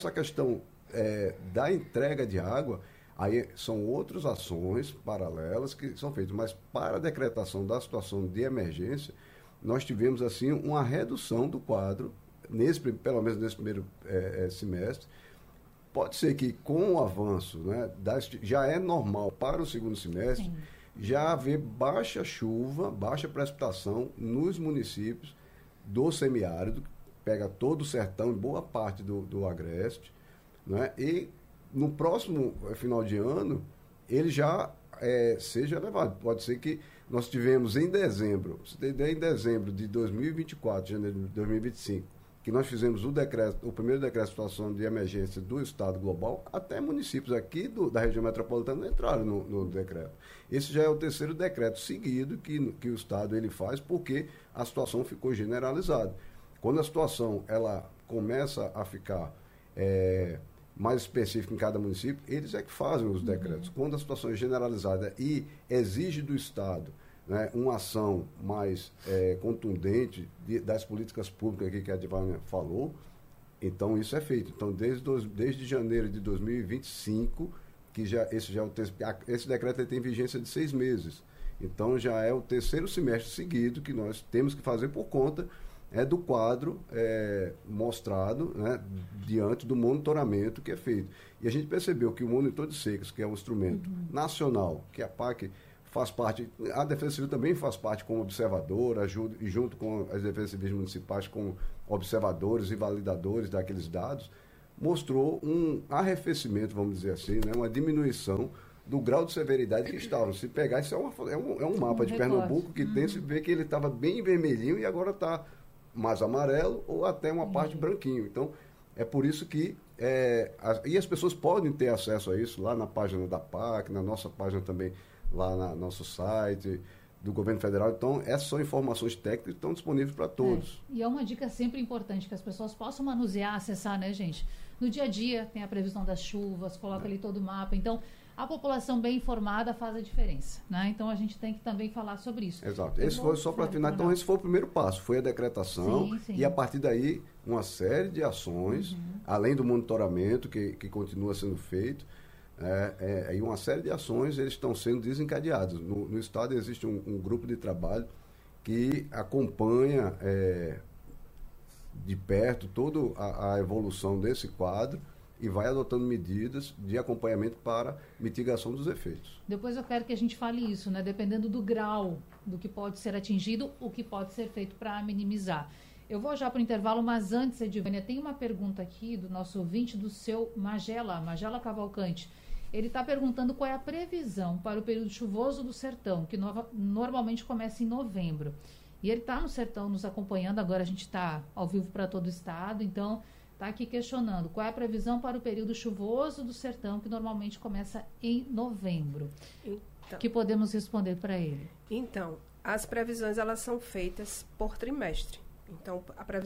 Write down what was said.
essa questão da entrega de água, aí são outras ações paralelas que são feitas, mas para a decretação da situação de emergência, nós tivemos assim uma redução do quadro, pelo menos nesse primeiro semestre. Pode ser que com o avanço, né, já é normal para o segundo semestre, sim, já haver baixa chuva, baixa precipitação nos municípios do semiárido, pega todo o sertão e boa parte do agreste, né? E no próximo final de ano, ele já seja elevado. Pode ser que nós tivemos em dezembro, em dezembro de 2024, janeiro de 2025, que nós fizemos o primeiro decreto de situação de emergência do Estado global, até municípios aqui da região metropolitana entraram no decreto. Esse já é o terceiro decreto seguido que o Estado ele faz, porque a situação ficou generalizada. Quando a situação ela começa a ficar mais específica em cada município, eles é que fazem os decretos. Quando a situação é generalizada e exige do Estado, né, uma ação mais contundente das políticas públicas aqui que a Divânia falou, então isso é feito. Então, desde janeiro de 2025, que esse decreto tem vigência de 6 meses. Então, já é o terceiro semestre seguido que nós temos que fazer por conta do quadro mostrado, né, diante do monitoramento que é feito. E a gente percebeu que o monitor de secas, que é um instrumento nacional, que a PAC faz parte, a Defesa Civil também faz parte como observadora, e junto com as Defesas Civis municipais, como observadores e validadores daqueles dados, mostrou um arrefecimento, vamos dizer assim, né, uma diminuição do grau de severidade que estavam. Se pegar, isso é um mapa de Pernambuco que tem, se vê que ele estava bem vermelhinho e agora está mais amarelo ou até uma parte branquinho. Então, é por isso que e as pessoas podem ter acesso a isso lá na página da PAC, na nossa página também, lá no nosso site do governo federal. Então, essas são informações técnicas que estão disponíveis para todos. E é uma dica sempre importante que as pessoas possam manusear, acessar, né, gente? No dia a dia tem a previsão das chuvas, coloca ali todo o mapa. Então, a população bem informada faz a diferença, né? Então, a gente tem que também falar sobre isso. Exato. Esse foi só para afinar. Então, esse foi o primeiro passo, foi a decretação. Sim. E, a partir daí, uma série de ações, além do monitoramento que continua sendo feito, e uma série de ações eles estão sendo desencadeados. No Estado existe um grupo de trabalho que acompanha de perto toda a evolução desse quadro e vai adotando medidas de acompanhamento para mitigação dos efeitos. Depois eu quero que a gente fale isso, né? Dependendo do grau do que pode ser atingido, o que pode ser feito para minimizar. Eu vou já para o intervalo, mas antes, Edivânia, tem uma pergunta aqui do nosso ouvinte, do seu Magela Cavalcante. Ele está perguntando qual é a previsão para o período chuvoso do sertão, que normalmente começa em novembro. E ele está no sertão nos acompanhando, agora a gente está ao vivo para todo o estado, então está aqui questionando qual é a previsão para o período chuvoso do sertão, que normalmente começa em novembro. Então, que podemos responder para ele? Então, as previsões elas são feitas por trimestre. Então, a previsão